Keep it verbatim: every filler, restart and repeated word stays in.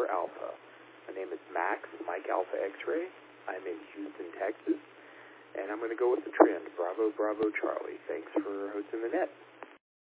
for Alpha. My name is Max, Mike Alpha X-Ray. I'm in Houston, Texas, and I'm going to go with the trend. Bravo, bravo, Charlie. Thanks for hosting the net.